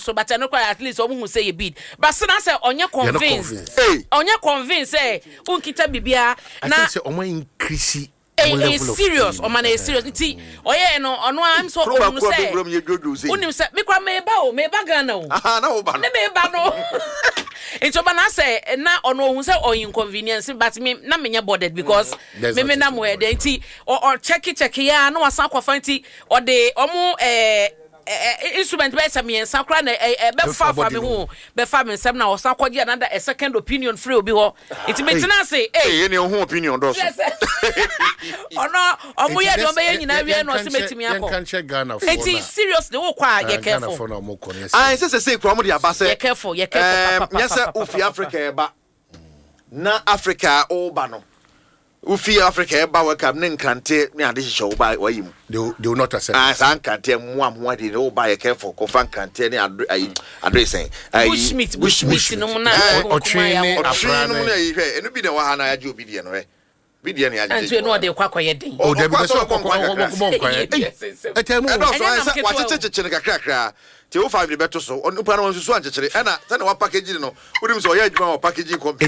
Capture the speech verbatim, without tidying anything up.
so but I know at least omo hu say you bid but sana say onye convinced onye convinced say unkita bibia na say omo increase a serious or man a serious nti oye no ono am so onu say unim say me kwa me ba o me ba Ghana o aha na wo ba na me ba no nti ba na say na ono hu say o inconvenience but me na me bothered because me me na mo e dey nti or check check ya na wasan kwafa nti o de omo eh instrument be say me sakra na be fa fa me hu be fa me nsem na wasan kwaje another a second opinion free obi ho nti me tina say eh any hu opinion do so ono omo ye do be nyina wie no se metimi akọ can check Ghana for enti seriously wo kwa ye careful ah say say kwa mo dia ba say ye careful ye careful yes ofi Africa e ba na Africa o ba no ufi Africa e ba welcome ne nkante ne ade hihye wo ba wayim they they will not accept ah san nkante mo amwa de wo ba ye careful ko fan nkante ne address eh bushmeat bushmeat no na o train afra no na yi hwe eno bi na wa ha na ya je obi de no he bi de na ya je antu no de kwakọ ye den o de be so kokko kokko eh etemu e do so say wa checheche ne kakra kakra te wo five de beto so on pa na won susu anchechere e na se na wa package no wo dim so ya adwuma wa packaging company